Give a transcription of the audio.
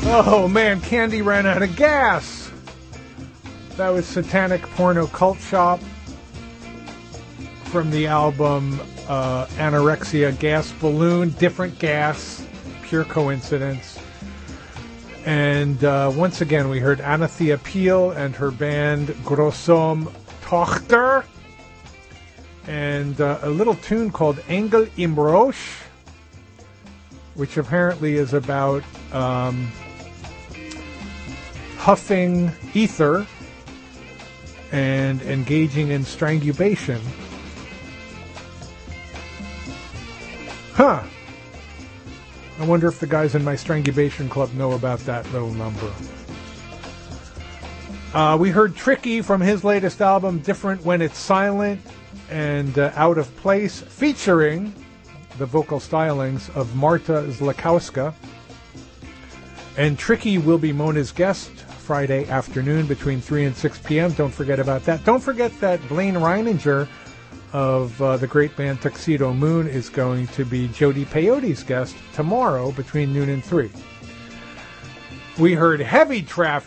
Oh man, Candy ran out of gas. That was Satanic Porno Cult Shop from the album Anorexia Gas Balloon. Different gas, pure coincidence. And once again, we heard Anathea Peel and her band Grossom Tochter. And a little tune called Engel im Rosh, which apparently is about huffing ether and engaging in strangulation. Huh. I wonder if the guys in my strangulation club know about that little number. We heard Tricky from his latest album, Different When It's Silent and Out of Place, featuring the vocal stylings of Marta Zlakowska. And Tricky will be Mona's guest Friday afternoon between 3 and 6 p.m. Don't forget about that. Don't forget that Blaine Reininger of the great band Tuxedo Moon is going to be Jody Peyote's guest tomorrow between noon and 3. We heard Heavy Traffic